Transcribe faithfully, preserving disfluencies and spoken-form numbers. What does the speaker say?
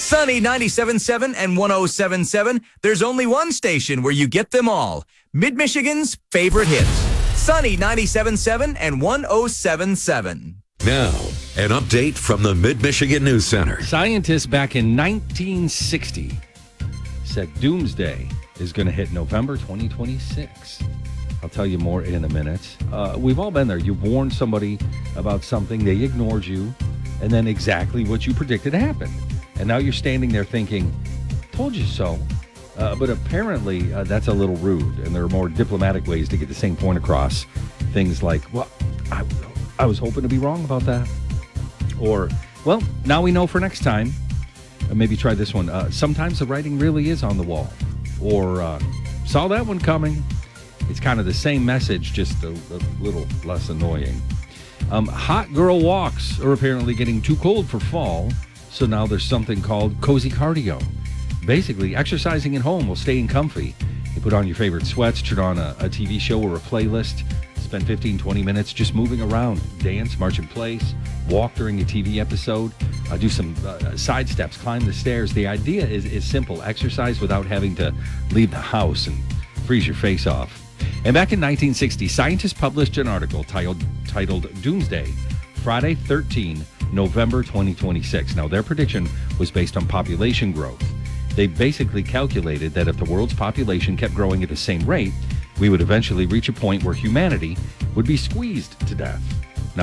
Sunny ninety-seven point seven and one oh seven point seven. There's only one station where you get them all. Mid-Michigan's favorite hits. Sunny ninety-seven point seven and one oh seven point seven. Now, an update from the Mid-Michigan News Center. Scientists back in nineteen sixty said doomsday is going to hit November twenty twenty-six. I'll tell you more in a minute. Uh, we've all been there. You warned somebody about something, they ignored you, and then exactly what you predicted happened. And now you're standing there thinking, told you so. Uh, but apparently uh, that's a little rude, and there are more diplomatic ways to get the same point across. Things like, well, I, I was hoping to be wrong about that. Or, well, now we know for next time. Uh, maybe try this one. Uh, sometimes the writing really is on the wall. Or, uh, saw that one coming. It's kind of the same message, just a, a little less annoying. Um, hot girl walks are apparently getting too cold for fall, so now there's something called cozy cardio. Basically, exercising at home while staying comfy. You put on your favorite sweats, turn on a, a T V show or a playlist, spend fifteen, twenty minutes just moving around, dance, march in place, walk during a T V episode, uh, do some uh, side steps, climb the stairs. The idea is, is simple. Exercise without having to leave the house and freeze your face off. And back in nineteen sixty, scientists published an article titled, titled Doomsday, Friday the thirteenth, November twenty twenty-six. Now, their prediction was based on population growth. They basically calculated that if the world's population kept growing at the same rate, we would eventually reach a point where humanity would be squeezed to death.